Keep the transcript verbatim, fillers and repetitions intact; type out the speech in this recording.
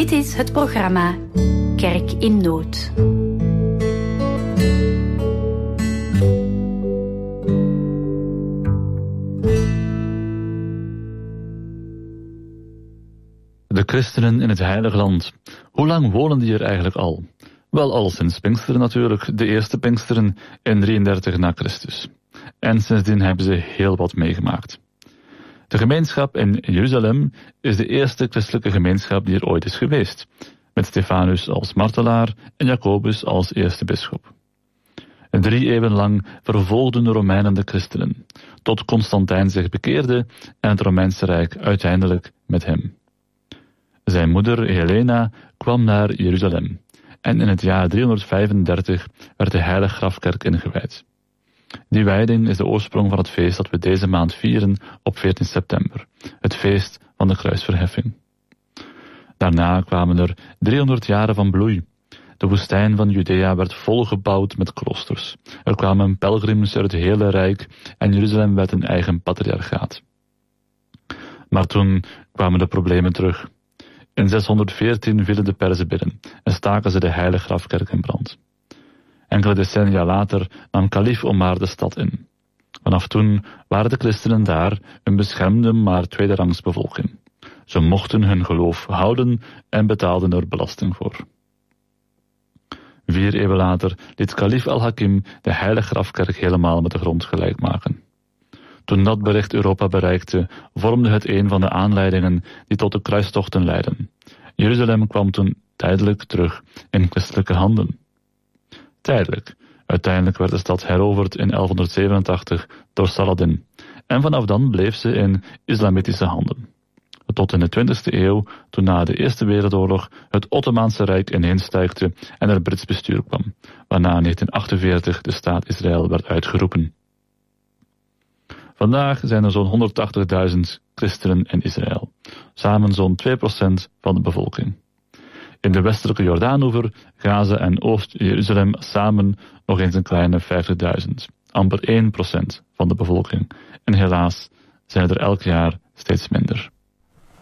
Dit is het programma Kerk in Nood. De christenen in het Heilige Land. Hoe lang wonen die er eigenlijk al? Wel al sinds Pinksteren natuurlijk, de eerste Pinksteren in drieëndertig na Christus. En sindsdien hebben ze heel wat meegemaakt. De gemeenschap in Jeruzalem is de eerste christelijke gemeenschap die er ooit is geweest, met Stefanus als martelaar en Jacobus als eerste bisschop. En drie eeuwen lang vervolgden de Romeinen de christenen, tot Constantijn zich bekeerde en het Romeinse Rijk uiteindelijk met hem. Zijn moeder Helena kwam naar Jeruzalem en in het jaar driehonderdvijfendertig werd de Heilige Grafkerk ingewijd. Die wijding is de oorsprong van het feest dat we deze maand vieren op veertien september, het feest van de kruisverheffing. Daarna kwamen er driehonderd jaren van bloei. De woestijn van Judea werd volgebouwd met kloosters. Er kwamen pelgrims uit het hele Rijk en Jeruzalem werd een eigen patriarchaat. Maar toen kwamen de problemen terug. In zeshonderdveertien vielen de Perzen binnen en staken ze de Heilige Grafkerk in brand. Enkele decennia later nam kalif Omar de stad in. Vanaf toen waren de christenen daar een beschermde maar tweederangs bevolking. Ze mochten hun geloof houden en betaalden er belasting voor. Vier eeuwen later liet kalif al-Hakim de Heilige Grafkerk helemaal met de grond gelijk maken. Toen dat bericht Europa bereikte, vormde het een van de aanleidingen die tot de kruistochten leidden. Jeruzalem kwam toen tijdelijk terug in christelijke handen. Tijdelijk. Uiteindelijk werd de stad heroverd in elfhonderdzevenentachtig door Saladin. En vanaf dan bleef ze in islamitische handen. Tot in de twintigste eeuw, toen na de Eerste Wereldoorlog het Ottomaanse Rijk ineenstuikte en er Brits bestuur kwam, waarna in negentien achtenveertig de staat Israël werd uitgeroepen. Vandaag zijn er zo'n honderdtachtigduizend christenen in Israël, samen zo'n twee procent van de bevolking. In de westelijke Jordaanoever, Gaza en Oost-Jeruzalem samen nog eens een kleine vijftigduizend, amper één procent van de bevolking. En helaas zijn er elk jaar steeds minder.